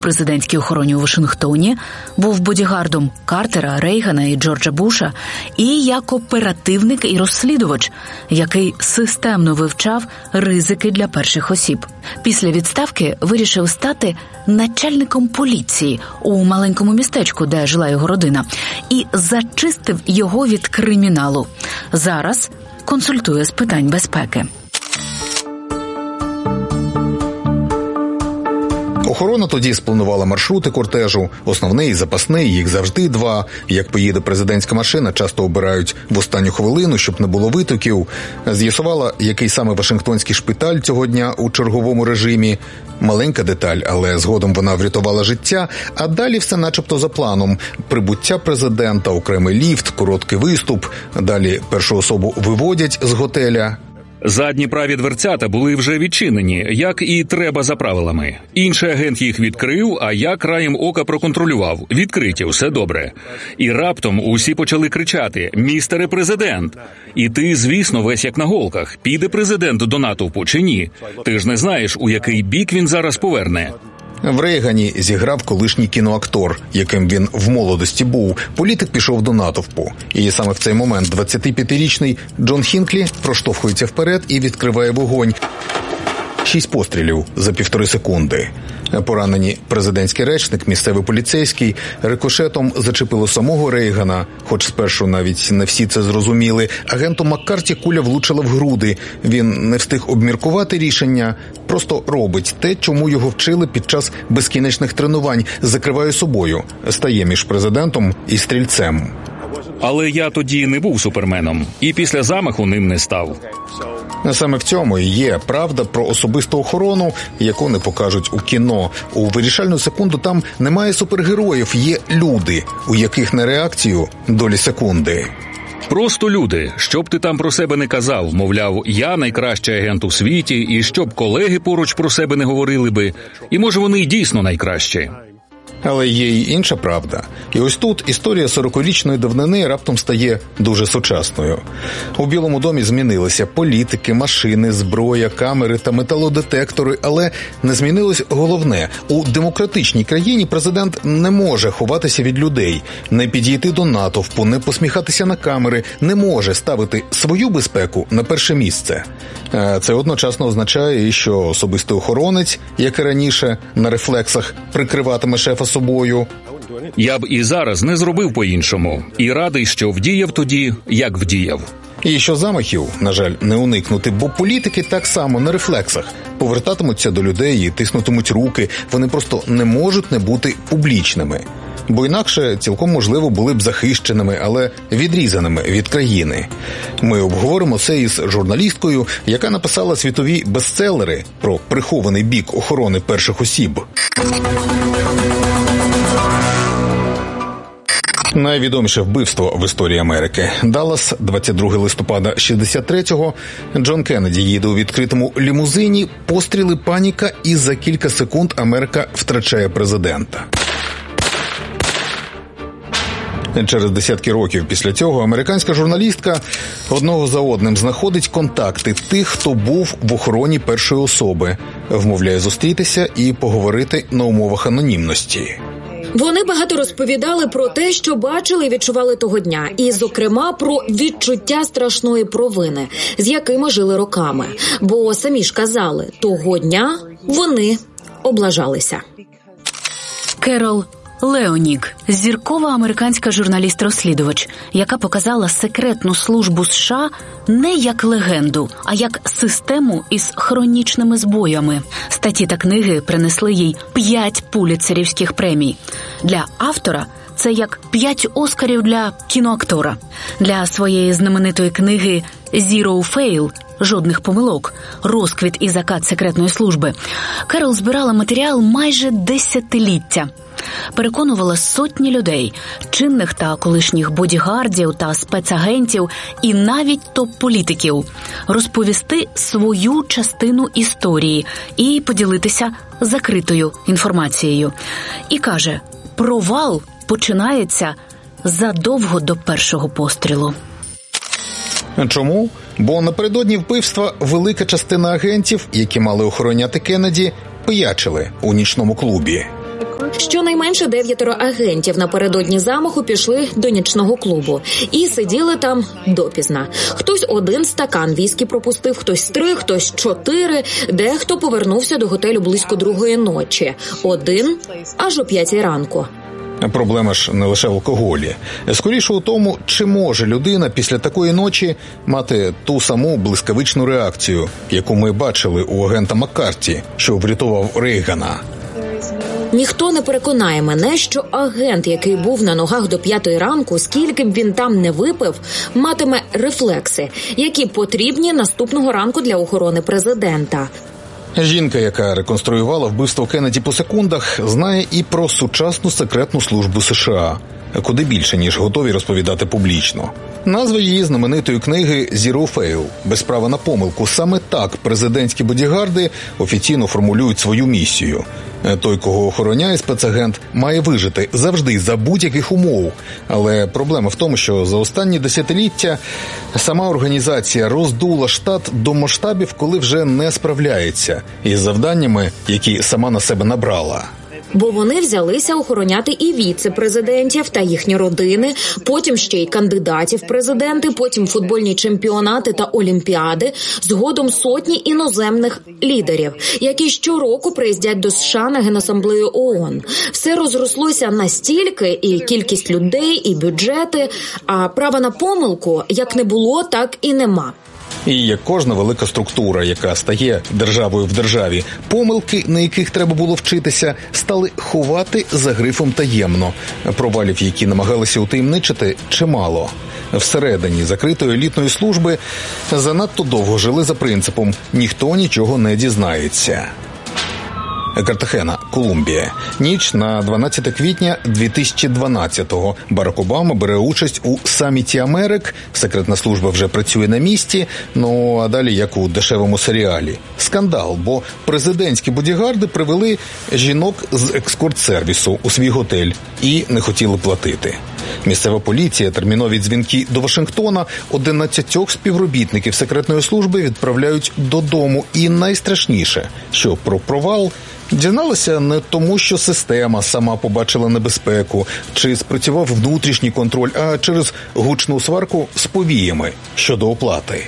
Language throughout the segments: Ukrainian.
президентській охороні у Вашингтоні, був бодігардом Картера, Рейгана і Джорджа Буша, і як оперативник і розслідувач, який системно вивчав ризики для перших осіб. Після відставки вирішив стати начальником поліції у маленькому містечку, де жила його родина, і зачистив його від криміналу. Зараз консультує з питань безпеки. Охорона тоді спланувала маршрути кортежу. Основний і запасний, їх завжди два. Як поїде президентська машина, часто обирають в останню хвилину, щоб не було витоків. З'ясувала, який саме Вашингтонський шпиталь цього дня у черговому режимі. Маленька деталь, але згодом вона врятувала життя. А далі все начебто за планом. Прибуття президента, окремий ліфт, короткий виступ. Далі першу особу виводять з готеля. Задні праві дверцята були вже відчинені, як і треба за правилами. Інший агент їх відкрив, а я краєм ока проконтролював. Відкриті, все добре. І раптом усі почали кричати: «Містере президент!» І ти, звісно, весь як на голках. Піде президент до натовпу чи ні? Ти ж не знаєш, у який бік він зараз поверне. В Рейгані зіграв колишній кіноактор, яким він в молодості був. Політик пішов до натовпу. І саме в цей момент 25-річний Джон Хінклі проштовхується вперед і відкриває вогонь. 6 пострілів за 1,5 секунди. Поранені президентський речник, місцевий поліцейський, рикошетом зачепило самого Рейгана, хоч спершу навіть не всі це зрозуміли. Агенту Маккарті куля влучила в груди. Він не встиг обміркувати рішення, просто робить те, чому його вчили під час безкінечних тренувань, закриває собою, стає між президентом і стрільцем. Але я тоді не був суперменом, і після замаху ним не став. Саме в цьому і є правда про особисту охорону, яку не покажуть у кіно. У вирішальну секунду там немає супергероїв, є люди, у яких на реакцію долі секунди. Просто люди, що б ти там про себе не казав, мовляв, я найкращий агент у світі, і щоб колеги поруч про себе не говорили би, і може вони й дійсно найкращі. Але є й інша правда. І ось тут історія 40-річної давнини раптом стає дуже сучасною. У Білому домі змінилися політики, машини, зброя, камери та металодетектори, але не змінилось головне. У демократичній країні президент не може ховатися від людей, не підійти до натовпу, не посміхатися на камери, не може ставити свою безпеку на перше місце. Це одночасно означає і що особистий охоронець, як і раніше, на рефлексах прикриватиме шефа собою. Я б і зараз не зробив по-іншому. І радий, що вдіяв тоді, як вдіяв. І що замахів, на жаль, не уникнути, бо політики так само на рефлексах повертатимуться до людей і тиснутимуть руки. Вони просто не можуть не бути публічними. Бо інакше цілком можливо були б захищеними, але відрізаними від країни. Ми обговоримо це із журналісткою, яка написала світові бестселери про прихований бік охорони перших осіб. Найвідоміше вбивство в історії Америки. Даллас, 22 листопада 63-го. Джон Кеннеді їде у відкритому лімузині, постріли, паніка, і за кілька секунд Америка втрачає президента. Через десятки років після цього американська журналістка одного за одним знаходить контакти тих, хто був в охороні першої особи, вмовляє зустрітися і поговорити на умовах анонімності. Вони багато розповідали про те, що бачили і відчували того дня. І, зокрема, про відчуття страшної провини, з якими жили роками. Бо самі ж казали, того дня вони облажалися. Керол Леонік – зіркова американська журналіст-розслідувач, яка показала секретну службу США не як легенду, а як систему із хронічними збоями. Статті та книги принесли їй 5 пулітцерівських премій. Для автора це як 5 Оскарів для кіноактора. Для своєї знаменитої книги «Zero Fail» жодних помилок, розквіт і закат секретної служби, Керол збирала матеріал майже десятиліття. Переконувала сотні людей, чинних та колишніх бодігардів та спецагентів і навіть топ-політиків, розповісти свою частину історії і поділитися закритою інформацією. І каже, провал починається задовго до першого пострілу. Чому? Бо напередодні вбивства велика частина агентів, які мали охороняти Кеннеді, пиячили у нічному клубі. Щонайменше 9 агентів напередодні замаху пішли до нічного клубу і сиділи там допізна. Хтось 1 стакан віскі пропустив, хтось 3, хтось 4, дехто повернувся до готелю близько 2-ї ночі, 1 аж о 5-й ранку. Проблема ж не лише в алкоголі. Скоріше у тому, чи може людина після такої ночі мати ту саму блискавичну реакцію, яку ми бачили у агента Маккарті, що врятував Рейгана. Ніхто не переконає мене, що агент, який був на ногах до 5-ї ранку, скільки б він там не випив, матиме рефлекси, які потрібні наступного ранку для охорони президента. Жінка, яка реконструювала вбивство Кеннеді по секундах, знає і про сучасну секретну службу США. Куди більше, ніж готові розповідати публічно. Назва її знаменитої книги «Zero Fail» – «Без права на помилку». Саме так президентські бодігарди офіційно формулюють свою місію. Той, кого охороняє спецагент, має вижити завжди за будь-яких умов. Але проблема в тому, що за останні десятиліття сама організація роздула штат до масштабів, коли вже не справляється із завданнями, які сама на себе набрала. Бо вони взялися охороняти і віце-президентів та їхні родини, потім ще й кандидатів в президенти, потім футбольні чемпіонати та олімпіади, згодом сотні іноземних лідерів, які щороку приїздять до США на Генасамблею ООН. Все розрослося настільки, і кількість людей, і бюджети, а права на помилку як не було, так і нема. І як кожна велика структура, яка стає державою в державі, помилки, на яких треба було вчитися, стали ховати за грифом таємно. Провалів, які намагалися утаємничити, чимало. Всередині закритої елітної служби занадто довго жили за принципом «ніхто нічого не дізнається». Картахена, Колумбія. Ніч на 12 квітня 2012-го. Барак Обама бере участь у саміті Америк. Секретна служба вже працює на місці. Ну, а далі як у дешевому серіалі. Скандал, бо президентські бодігарди привели жінок з ескорт-сервісу у свій готель і не хотіли платити. Місцева поліція, термінові дзвінки до Вашингтона, 11 співробітників секретної служби відправляють додому. І найстрашніше, що про провал дізналися не тому, що система сама побачила небезпеку, чи спрацював внутрішній контроль, а через гучну сварку з повіями щодо оплати.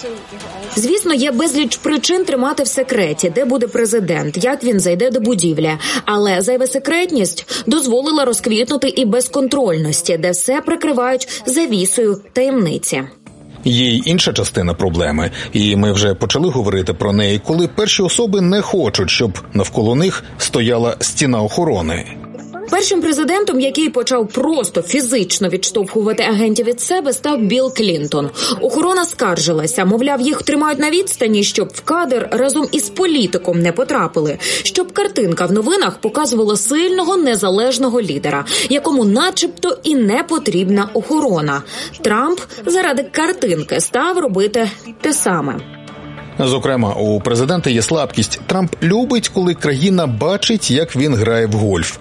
Звісно, є безліч причин тримати в секреті, де буде президент, як він зайде до будівлі. Але зайва секретність дозволила розквітнути і безконтрольності, де все прикривають завісою таємниці. Є й інша частина проблеми, і ми вже почали говорити про неї, коли перші особи не хочуть, щоб навколо них стояла стіна охорони. Першим президентом, який почав просто фізично відштовхувати агентів від себе, став Білл Клінтон. Охорона скаржилася, мовляв, їх тримають на відстані, щоб в кадр разом із політиком не потрапили, щоб картинка в новинах показувала сильного, незалежного лідера, якому начебто і не потрібна охорона. Трамп заради картинки став робити те саме. Зокрема, у президента є слабкість. Трамп любить, коли країна бачить, як він грає в гольф.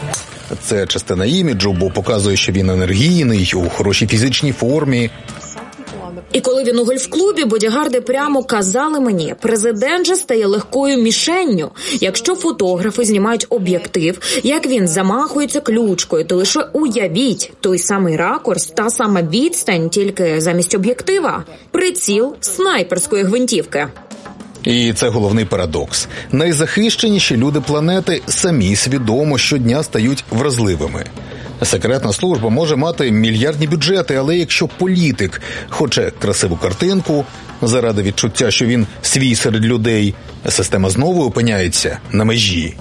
Це частина іміджу, бо показує, що він енергійний, у хорошій фізичній формі. І коли він у гольф-клубі, бодігарди прямо казали мені, президент же стає легкою мішенню. Якщо фотографи знімають об'єктив, як він замахується ключкою, то лише уявіть, той самий ракурс, та сама відстань, тільки замість об'єктива – приціл снайперської гвинтівки. І це головний парадокс. Найзахищеніші люди планети самі свідомо щодня стають вразливими. Секретна служба може мати мільярдні бюджети, але якщо політик хоче красиву картинку, заради відчуття, що він свій серед людей, система знову опиняється на межі.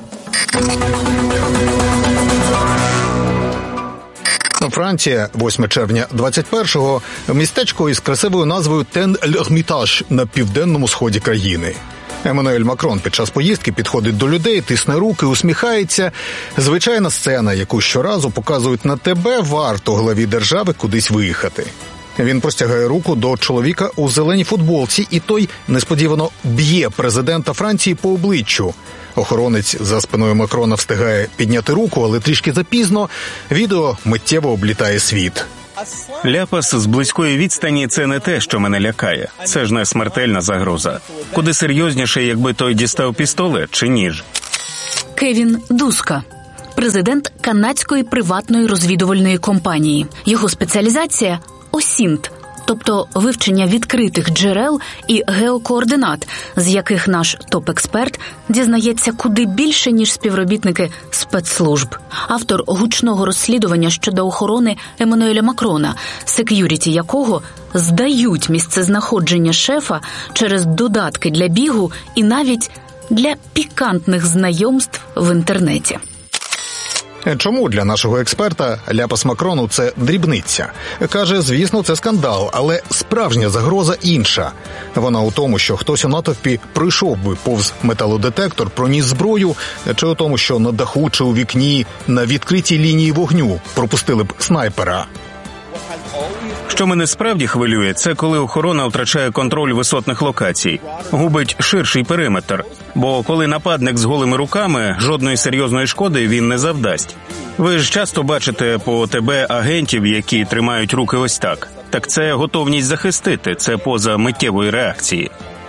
Франція, 8 червня 21-го, містечко із красивою назвою Тен-Л'Ермітаж на південному сході країни. Еммануель Макрон під час поїздки підходить до людей, тисне руки, усміхається. Звичайна сцена, яку щоразу показують на ТБ, варто главі держави кудись виїхати. Він простягає руку до чоловіка у зеленій футболці, і той несподівано б'є президента Франції по обличчю. Охоронець за спиною Макрона встигає підняти руку, але трішки запізно. Відео миттєво облітає світ. Ляпас з близької відстані – це не те, що мене лякає. Це ж не смертельна загроза. Куди серйозніше, якби той дістав пістолет чи ніж. Кевін Дуска. президент канадської приватної розвідувальної компанії. Його спеціалізація – ОСІНТ, тобто вивчення відкритих джерел і геокоординат, з яких наш топ-експерт дізнається куди більше, ніж співробітники спецслужб. Автор гучного розслідування щодо охорони Еммануеля Макрона, сек'юріті якого здають місцезнаходження шефа через додатки для бігу і навіть для пікантних знайомств в інтернеті. Чому для нашого експерта ляпас Макрону – це дрібниця? Каже, звісно, це скандал, але справжня загроза інша. Вона у тому, що хтось у натовпі пройшов би повз металодетектор, проніс зброю, чи у тому, що на даху чи у вікні на відкритій лінії вогню пропустили б снайпера. Що мене справді хвилює, це коли охорона втрачає контроль висотних локацій, губить ширший периметр. Бо коли нападник з голими руками, жодної серйозної шкоди він не завдасть. Ви ж часто бачите по ТБ агентів, які тримають руки ось так. Так це готовність захистити, це поза миттєвої реакції.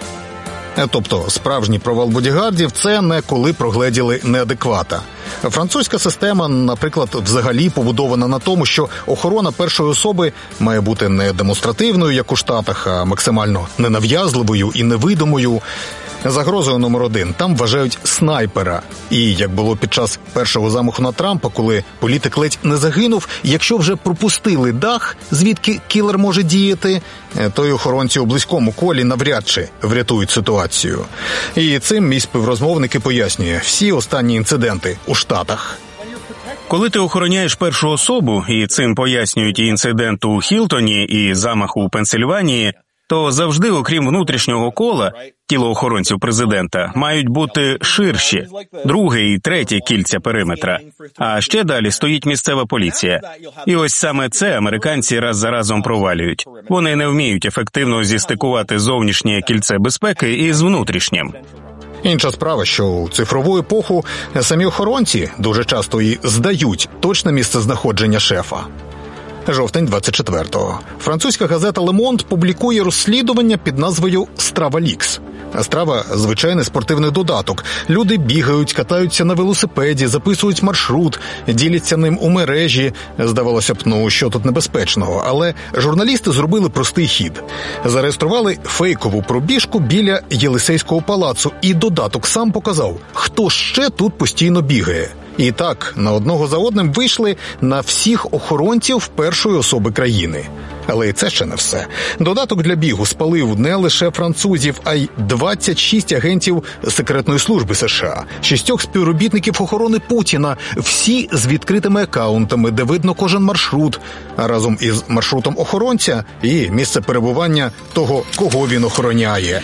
Тобто справжній провал бодігардів – це не коли прогледіли неадеквата. Французька система, наприклад, взагалі побудована на тому, що охорона першої особи має бути не демонстративною, як у Штатах, а максимально ненав'язливою і невидимою. Загрозою номер один там вважають снайпера. І, як було під час першого замаху на Трампа, коли політик ледь не загинув, якщо вже пропустили дах, звідки кілер може діяти, то й охоронці у близькому колі навряд чи врятують ситуацію. І цим мій співрозмовник і пояснює всі останні інциденти у Штатах. Коли ти охороняєш першу особу, і цим пояснюють і інцидент у Хілтоні, і замах у Пенсильванії, то завжди, окрім внутрішнього кола, тіло охоронців президента мають бути ширші, друге і третє кільця периметра. А ще далі стоїть місцева поліція. І ось саме це американці раз за разом провалюють. Вони не вміють ефективно зістикувати зовнішнє кільце безпеки із внутрішнім. Інша справа, що у цифрову епоху самі охоронці дуже часто і здають точне місцезнаходження шефа. Жовтень 24-го. Французька газета «Le Monde» публікує розслідування під назвою «Стравалікс». Страва – звичайний спортивний додаток. Люди бігають, катаються на велосипеді, записують маршрут, діляться ним у мережі. Здавалося б, що тут небезпечного. Але журналісти зробили простий хід. Зареєстрували фейкову пробіжку біля Єлисейського палацу, і додаток сам показав, хто ще тут постійно бігає. І так, на одного за одним вийшли на всіх охоронців першої особи країни. Але і це ще не все. Додаток для бігу спалив не лише французів, а й 26 агентів секретної служби США, 6 співробітників охорони Путіна, всі з відкритими акаунтами, де видно кожен маршрут, а разом із маршрутом охоронця і місце перебування того, кого він охороняє.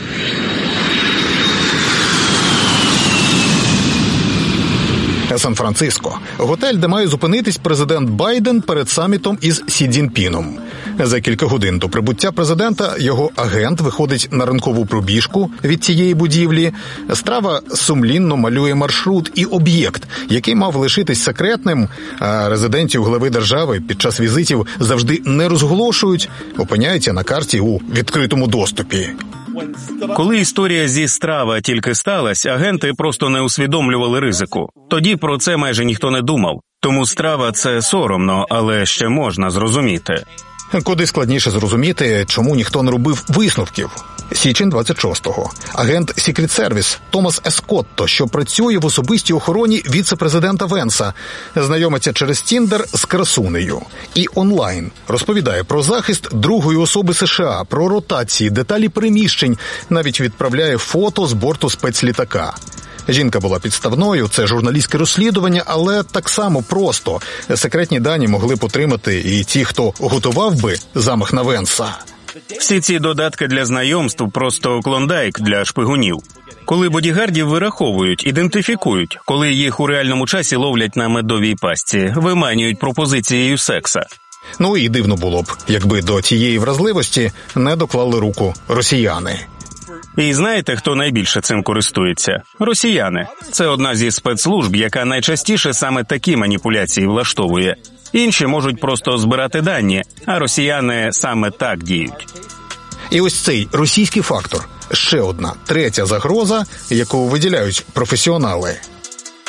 Сан-Франциско – готель, де має зупинитись президент Байден перед самітом із Сі Цзіньпіном. За кілька годин до прибуття президента його агент виходить на ранкову пробіжку від цієї будівлі. Страва сумлінно малює маршрут і об'єкт, який мав лишитись секретним, а резидентів глави держави під час візитів завжди не розголошують, опиняється на карті у відкритому доступі. Коли історія зі Страва тільки сталася, агенти просто не усвідомлювали ризику. Тоді про це майже ніхто не думав. Тому Страва – це соромно, але ще можна зрозуміти. Куди складніше зрозуміти, чому ніхто не робив висновків. Січень 26-го. Агент Secret Service Томас Ескотто, що працює в особистій охороні віце-президента Венса, знайомиться через Тіндер з красунею. І онлайн розповідає про захист другої особи США, про ротації, деталі переміщень, навіть відправляє фото з борту спецлітака. Жінка була підставною, це журналістське розслідування, але так само просто. Секретні дані могли б отримати і ті, хто готував би замах на Венса. Всі ці додатки для знайомств – просто клондайк для шпигунів. Коли бодігардів вираховують, ідентифікують, коли їх у реальному часі ловлять на медовій пастці, виманюють пропозицією секса. І дивно було б, якби до тієї вразливості не доклали руку росіяни. І знаєте, хто найбільше цим користується? Росіяни. Це одна зі спецслужб, яка найчастіше саме такі маніпуляції влаштовує. Інші можуть просто збирати дані, а росіяни саме так діють. І ось цей російський фактор – ще одна, третя загроза, яку виділяють професіонали.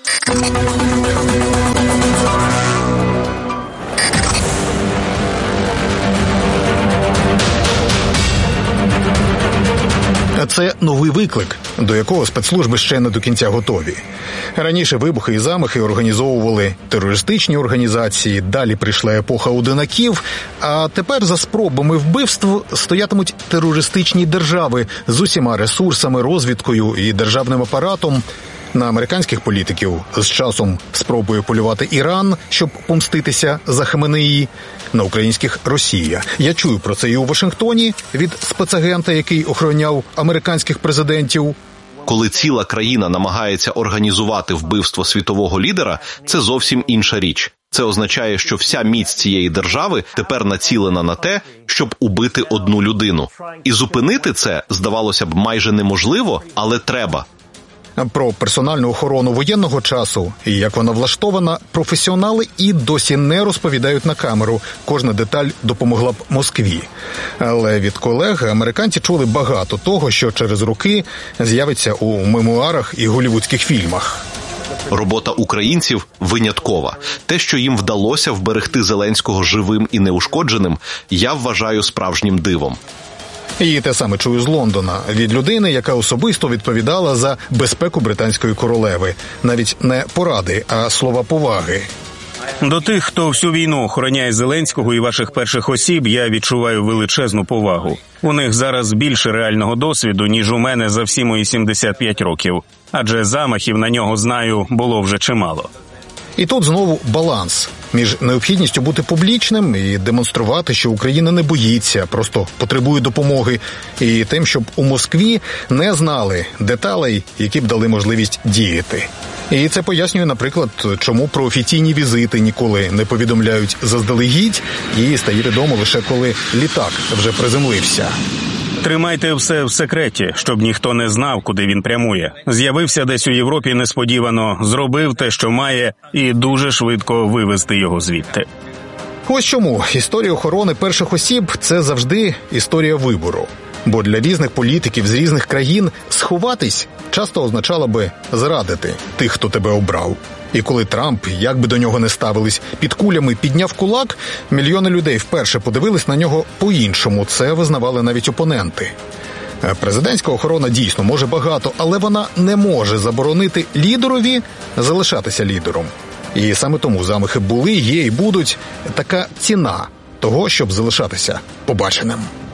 Це новий виклик, до якого спецслужби ще не до кінця готові. Раніше вибухи і замахи організовували терористичні організації, далі прийшла епоха одинаків, а тепер за спробами вбивств стоятимуть терористичні держави з усіма ресурсами, розвідкою і державним апаратом. На американських політиків з часом спробує полювати Іран, щоб помститися за Хаменеї, на українських – Росія. Я чую про це і у Вашингтоні від спецагента, який охороняв американських президентів. Коли ціла країна намагається організувати вбивство світового лідера, це зовсім інша річ. Це означає, що вся міць цієї держави тепер націлена на те, щоб убити одну людину. І зупинити це, здавалося б, майже неможливо, але треба. Про персональну охорону воєнного часу і як вона влаштована, професіонали і досі не розповідають на камеру. Кожна деталь допомогла б Москві. Але від колег американці чули багато того, що через роки з'явиться у мемуарах і голлівудських фільмах. Робота українців виняткова. Те, що їм вдалося вберегти Зеленського живим і неушкодженим, я вважаю справжнім дивом. І те саме чую з Лондона, від людини, яка особисто відповідала за безпеку британської королеви. Навіть не поради, а слова поваги. До тих, хто всю війну охороняє Зеленського і ваших перших осіб, я відчуваю величезну повагу. У них зараз більше реального досвіду, ніж у мене за всі мої 75 років. Адже замахів на нього, знаю, було вже чимало. І тут знову баланс між необхідністю бути публічним і демонструвати, що Україна не боїться, просто потребує допомоги, і тим, щоб у Москві не знали деталей, які б дали можливість діяти. І це пояснює, наприклад, чому про офіційні візити ніколи не повідомляють заздалегідь і стає відомо лише коли літак вже приземлився. Тримайте все в секреті, щоб ніхто не знав, куди він прямує. З'явився десь у Європі несподівано, зробив те, що має, і дуже швидко вивезти його звідти. Ось чому історія охорони перших осіб – це завжди історія вибору. Бо для різних політиків з різних країн сховатись часто означало би зрадити тих, хто тебе обрав. І коли Трамп, як би до нього не ставились, під кулями підняв кулак, мільйони людей вперше подивились на нього по-іншому. Це визнавали навіть опоненти. Президентська охорона дійсно може багато, але вона не може заборонити лідерові залишатися лідером. І саме тому замахи були, є і будуть така ціна того, щоб залишатися побаченим.